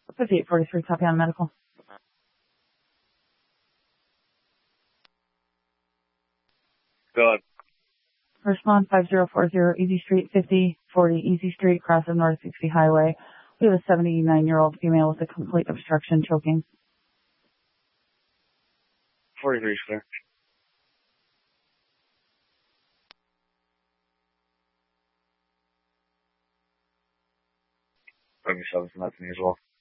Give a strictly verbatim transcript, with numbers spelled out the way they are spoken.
fifty-eight forty-three, copy on medical. Go ahead. Respond five zero four zero, Easy Street, fifty forty, Easy Street, cross of North sixty Highway. We have a seventy-nine-year-old female with a complete obstruction choking. forty-three is clear. seventy-seven from that to me as well.